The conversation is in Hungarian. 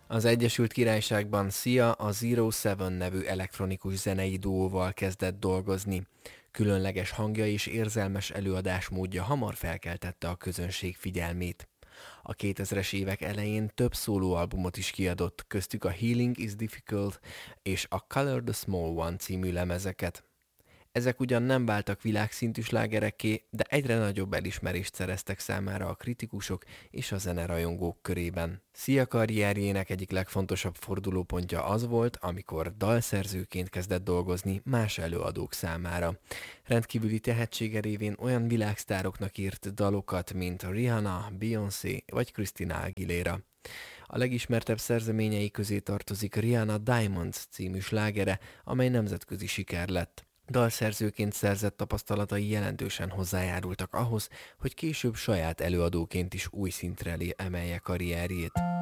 Az Egyesült Királyságban Sia a Zero Seven nevű elektronikus zenei duóval kezdett dolgozni. Különleges hangja és érzelmes előadásmódja hamar felkeltette a közönség figyelmét. A 2000-es évek elején több szólóalbumot is kiadott, köztük a Healing is Difficult és a Color the Small One című lemezeket. Ezek ugyan nem váltak világszintű slágerekké, de egyre nagyobb elismerést szereztek számára a kritikusok és a zenerajongók körében. Sia karrierjének egyik legfontosabb fordulópontja az volt, amikor dalszerzőként kezdett dolgozni más előadók számára. Rendkívüli tehetsége révén olyan világsztároknak írt dalokat, mint Rihanna, Beyoncé vagy Christina Aguilera. A legismertebb szerzeményei közé tartozik Rihanna Diamonds című slágere, amely nemzetközi siker lett. Dalszerzőként szerzett tapasztalatai jelentősen hozzájárultak ahhoz, hogy később saját előadóként is új szintre emelje karrierjét.